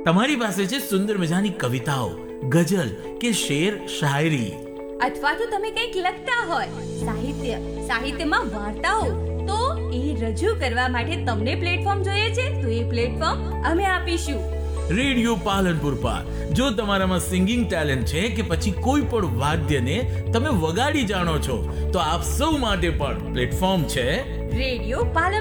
તમારી પાસે છે સુંદર મજાની કવિતાઓ, ગઝલ કે શેર શાયરી, અથવા તો તમે કંઈક લખતા હોય, સાહિત્યમાં વાર્તાઓ, તો એ રજૂ કરવા માટે તમને પ્લેટફોર્મ જોઈએ છે, તો એ પ્લેટફોર્મ અમે આપીશું. રેડિયો પાલનપુર પર જો તમારામાં સિંગિંગ ટેલેન્ટ છે કે પછી કોઈ પણ વાદ્યને તમે વગાડી જાણો છો, તો આપ સૌ માટે પણ પ્લેટફોર્મ છે રેડિયો પાલનપુર.